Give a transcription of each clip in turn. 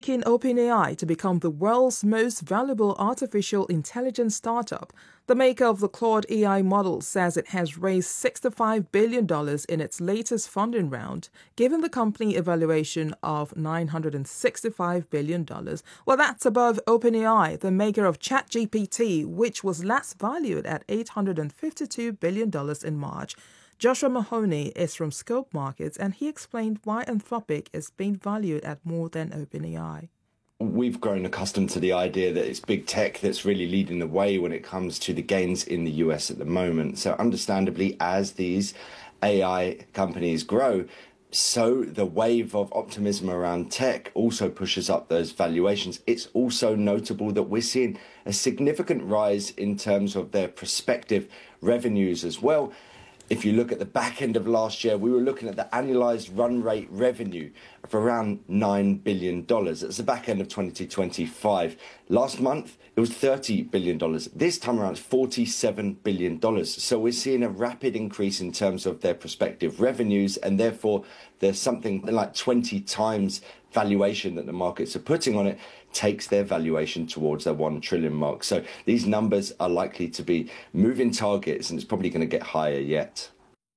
making OpenAI to become the world's most valuable artificial intelligence startup. The maker of the Claude AI model says it has raised $65 billion in its latest funding round, giving the company a valuation of $965 billion. Well, that's above OpenAI, the maker of ChatGPT, which was last valued at $852 billion in March. Joshua Mahoney is from Scope Markets, and he explained why Anthropic is being valued at more than OpenAI. We've grown accustomed to the idea that it's big tech that's really leading the way when it comes to the gains in the US at the moment. So understandably, as these AI companies grow, so the wave of optimism around tech also pushes up those valuations. It's also notable that we're seeing a significant rise in terms of their prospective revenues as well. If you look at the back end of last year, we were looking at the annualized run rate revenue of around $9 billion. That's the back end of 2025. Last month, it was $30 billion. This time around, it's $47 billion. So we're seeing a rapid increase in terms of their prospective revenues, and therefore there's something like 20 times valuation that the markets are putting on it takes their valuation towards their 1 trillion mark. So these numbers are likely to be moving targets, and it's probably going to get higher yet.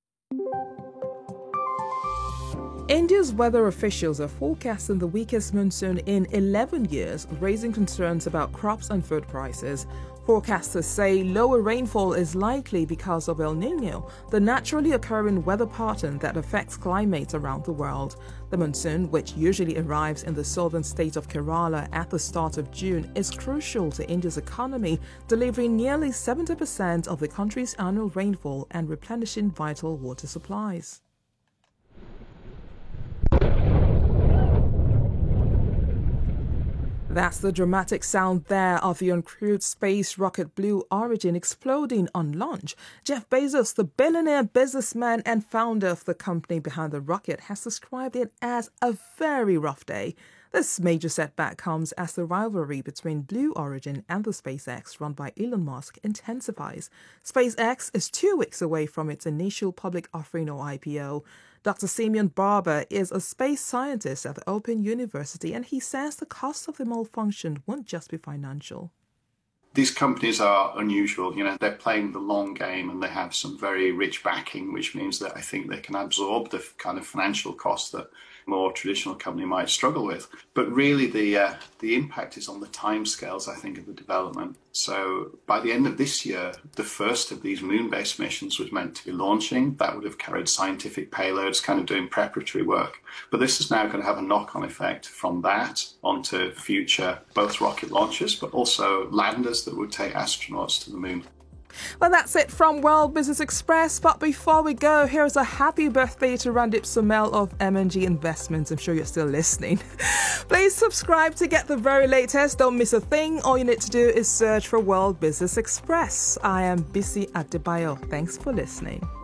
India's weather officials are forecasting the weakest monsoon in 11 years, raising concerns about crops and food prices. Forecasters say lower rainfall is likely because of El Niño, the naturally occurring weather pattern that affects climates around the world. The monsoon, which usually arrives in the southern state of Kerala at the start of June, is crucial to India's economy, delivering nearly 70% of the country's annual rainfall and replenishing vital water supplies. That's the dramatic sound there of the uncrewed space rocket Blue Origin exploding on launch. Jeff Bezos, the billionaire businessman and founder of the company behind the rocket, has described it as a very rough day. This major setback comes as the rivalry between Blue Origin and the SpaceX run by Elon Musk intensifies. SpaceX is 2 weeks away from its initial public offering or IPO. Dr. Simeon Barber is a space scientist at the Open University, and he says the cost of the malfunction won't just be financial. These companies are unusual. They're playing the long game, and they have some very rich backing, which means that I think they can absorb the kind of financial costs that more traditional company might struggle with. But really the impact is on the timescales, I think, of the development. So by the end of this year, the first of these moon-based missions was meant to be launching. That would have carried scientific payloads, kind of doing preparatory work. But this is now going to have a knock-on effect from that onto future both rocket launches, but also landers that would take astronauts to the moon. Well, that's it from World Business Express. But before we go, here's a happy birthday to Randip Somel of M&G Investments. I'm sure you're still listening. Please subscribe to get the very latest. Don't miss a thing. All you need to do is search for World Business Express. I am Bisi Adebayo. Thanks for listening.